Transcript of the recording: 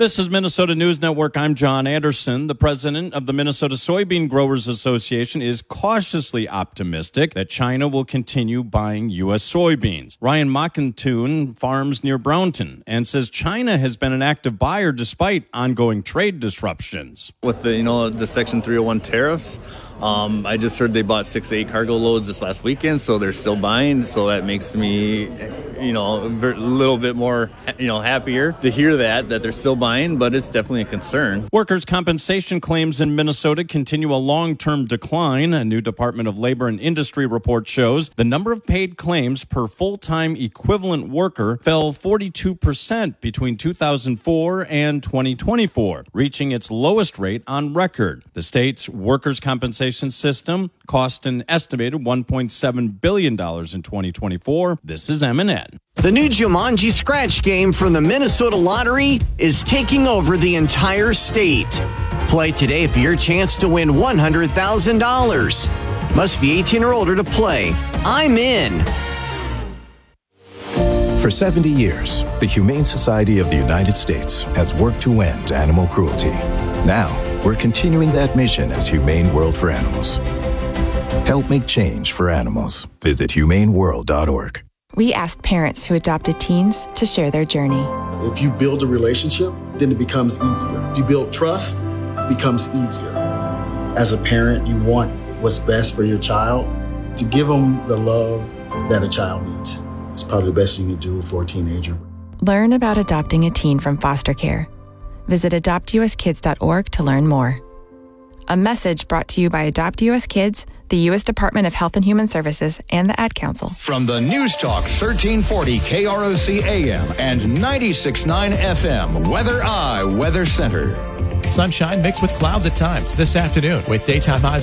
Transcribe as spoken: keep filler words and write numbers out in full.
This is Minnesota News Network. I'm John Anderson. The president of the Minnesota Soybean Growers Association is cautiously optimistic that China will continue buying U S soybeans. Ryan Mockentune farms near Brownton and says China has been an active buyer despite ongoing trade disruptions. With the, you know, the Section three oh one tariffs, um, I just heard they bought six to eight cargo loads this last weekend, so they're still buying. So that makes me, you know, a little bit more, you know, happier to hear that, that they're still buying, but it's definitely a concern. Workers' compensation claims in Minnesota continue a long-term decline. A new Department of Labor and Industry report shows the number of paid claims per full-time equivalent worker fell forty-two percent between two thousand four and twenty twenty-four, reaching its lowest rate on record. The state's workers' compensation system cost an estimated one point seven billion dollars in twenty twenty-four. This is M and N. The new Jumanji Scratch game from the Minnesota Lottery is taking over the entire state. Play today for your chance to win one hundred thousand dollars. Must be eighteen or older to play. I'm in. For seventy years, the Humane Society of the United States has worked to end animal cruelty. Now, we're continuing that mission as Humane World for Animals. Help make change for animals. Visit humane world dot org. We asked parents who adopted teens to share their journey. If you build a relationship, then it becomes easier. If you build trust, it becomes easier. As a parent, you want what's best for your child. To give them the love that a child needs is probably the best you can do for a teenager. Learn about adopting a teen from foster care. Visit adopt u s kids dot org to learn more. A message brought to you by Adopt U S Kids, the U S Department of Health and Human Services, and the Ad Council. From the News Talk thirteen forty K R O C A M and ninety-six point nine F M, Weather Eye Weather Center. Sunshine mixed with clouds at times this afternoon with daytime highs